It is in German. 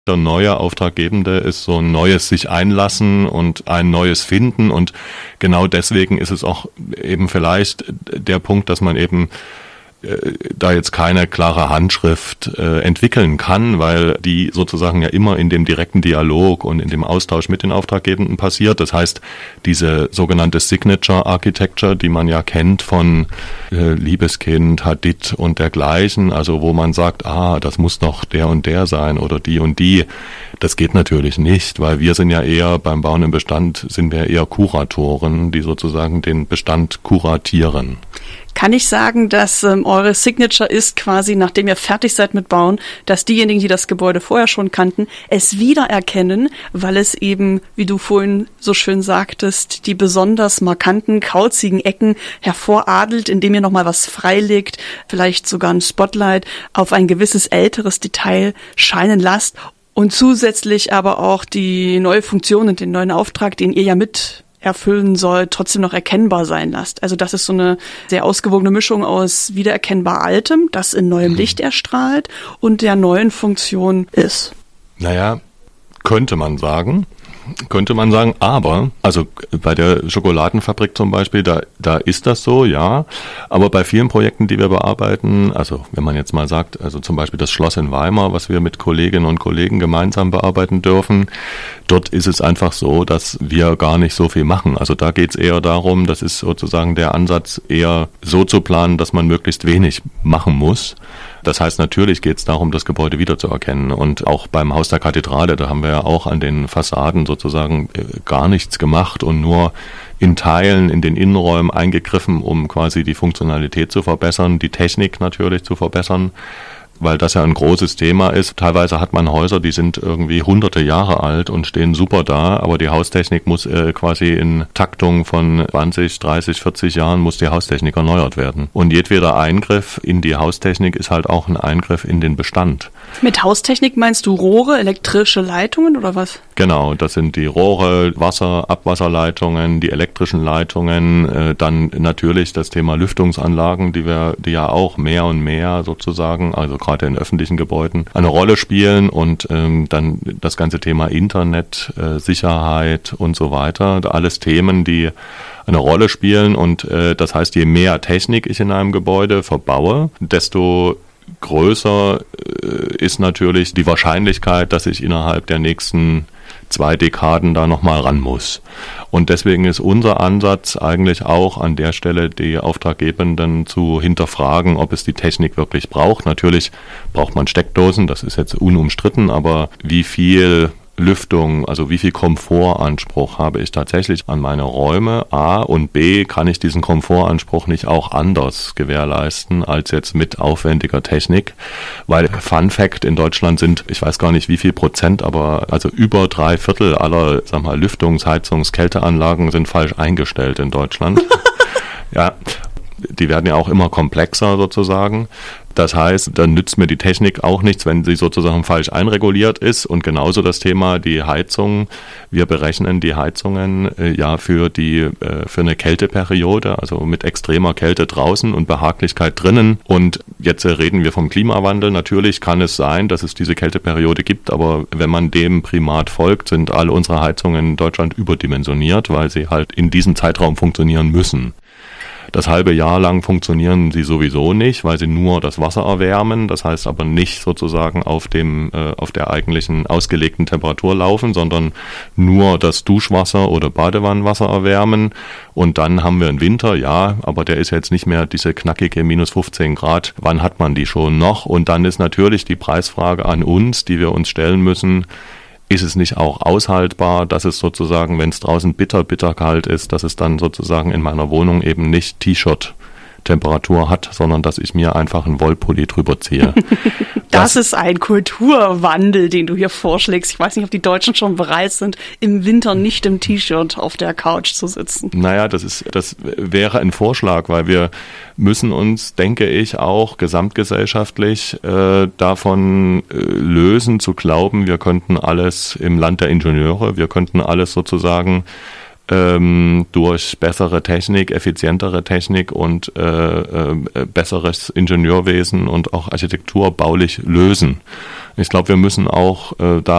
Der neue Auftraggebende ist so ein neues sich einlassen und ein neues finden, und genau deswegen ist es auch eben vielleicht der Punkt, dass man eben da jetzt keine klare Handschrift entwickeln kann, weil die sozusagen ja immer in dem direkten Dialog und in dem Austausch mit den Auftraggebenden passiert. Das heißt, diese sogenannte Signature Architecture, die man ja kennt von Liebeskind, Hadid und dergleichen, also wo man sagt, das muss doch der und der sein oder die und die, das geht natürlich nicht, weil wir sind ja eher beim Bauen im Bestand, sind wir eher Kuratoren, die sozusagen den Bestand kuratieren. Kann ich sagen, dass eure Signature ist quasi, nachdem ihr fertig seid mit Bauen, dass diejenigen, die das Gebäude vorher schon kannten, es wiedererkennen, weil es eben, wie du vorhin so schön sagtest, die besonders markanten, kauzigen Ecken hervoradelt, indem ihr nochmal was freilegt, vielleicht sogar ein Spotlight auf ein gewisses älteres Detail scheinen lasst und zusätzlich aber auch die neue Funktion und den neuen Auftrag, den ihr ja mit erfüllen soll, trotzdem noch erkennbar sein lasst. Also das ist so eine sehr ausgewogene Mischung aus wiedererkennbar Altem, das in neuem Licht erstrahlt und der neuen Funktion ist. Naja, könnte man sagen, aber, also bei der Schokoladenfabrik zum Beispiel, da ist das so, ja, aber bei vielen Projekten, die wir bearbeiten, also wenn man jetzt mal sagt, also zum Beispiel das Schloss in Weimar, was wir mit Kolleginnen und Kollegen gemeinsam bearbeiten dürfen, dort ist es einfach so, dass wir gar nicht so viel machen. Also da geht es eher darum, das ist sozusagen der Ansatz, eher so zu planen, dass man möglichst wenig machen muss. Das heißt, natürlich geht es darum, das Gebäude wiederzuerkennen. Und auch beim Haus der Kathedrale, da haben wir ja auch an den Fassaden sozusagen gar nichts gemacht und nur in Teilen in den Innenräumen eingegriffen, um quasi die Funktionalität zu verbessern, die Technik natürlich zu verbessern, weil das ja ein großes Thema ist. Teilweise hat man Häuser, die sind irgendwie hunderte Jahre alt und stehen super da, aber die Haustechnik muss quasi in Taktung von 20, 30, 40 Jahren muss die Haustechnik erneuert werden. Und jedweder Eingriff in die Haustechnik ist halt auch ein Eingriff in den Bestand. Mit Haustechnik meinst du Rohre, elektrische Leitungen oder was? Genau, das sind die Rohre, Wasser, Abwasserleitungen, die elektrischen Leitungen, dann natürlich das Thema Lüftungsanlagen, die ja auch mehr und mehr sozusagen, also gerade in öffentlichen Gebäuden, eine Rolle spielen, und dann das ganze Thema Internet, Sicherheit und so weiter, alles Themen, die eine Rolle spielen, und das heißt, je mehr Technik ich in einem Gebäude verbaue, desto größer ist natürlich die Wahrscheinlichkeit, dass ich innerhalb der nächsten 2 Dekaden da nochmal ran muss. Und deswegen ist unser Ansatz eigentlich auch an der Stelle, die Auftraggebenden zu hinterfragen, ob es die Technik wirklich braucht. Natürlich braucht man Steckdosen, das ist jetzt unumstritten, aber wie viel Lüftung, also wie viel Komfortanspruch habe ich tatsächlich an meine Räume, A, und B, kann ich diesen Komfortanspruch nicht auch anders gewährleisten als jetzt mit aufwendiger Technik, weil Fun Fact, in Deutschland sind, ich weiß gar nicht wie viel Prozent, aber also über 3/4 aller, Lüftungs-, Heizungs-, Kälteanlagen sind falsch eingestellt in Deutschland. Ja, die werden ja auch immer komplexer sozusagen. Das heißt, dann nützt mir die Technik auch nichts, wenn sie sozusagen falsch einreguliert ist. Und genauso das Thema die Heizung. Wir berechnen die Heizungen für eine Kälteperiode, also mit extremer Kälte draußen und Behaglichkeit drinnen. Und jetzt reden wir vom Klimawandel. Natürlich kann es sein, dass es diese Kälteperiode gibt, aber wenn man dem Primat folgt, sind alle unsere Heizungen in Deutschland überdimensioniert, weil sie halt in diesem Zeitraum funktionieren müssen. Das halbe Jahr lang funktionieren sie sowieso nicht, weil sie nur das Wasser erwärmen, das heißt aber nicht sozusagen auf der eigentlichen ausgelegten Temperatur laufen, sondern nur das Duschwasser oder Badewannenwasser erwärmen. Und dann haben wir einen Winter, ja, aber der ist jetzt nicht mehr diese knackige minus 15 Grad. Wann hat man die schon noch? Und dann ist natürlich die Preisfrage an uns, die wir uns stellen müssen: Ist es nicht auch aushaltbar, dass es sozusagen, wenn es draußen bitter kalt ist, dass es dann sozusagen in meiner Wohnung eben nicht T-Shirt-Temperatur hat, sondern dass ich mir einfach einen Wollpulli drüber ziehe. Das ist ein Kulturwandel, den du hier vorschlägst. Ich weiß nicht, ob die Deutschen schon bereit sind, im Winter nicht im T-Shirt auf der Couch zu sitzen. Naja, das wäre ein Vorschlag, weil wir müssen uns, denke ich, auch gesamtgesellschaftlich davon lösen, zu glauben, wir könnten alles im Land der Ingenieure, wir könnten alles sozusagen durch bessere Technik, effizientere Technik und besseres Ingenieurwesen und auch Architektur baulich lösen. Ich glaube, wir müssen auch da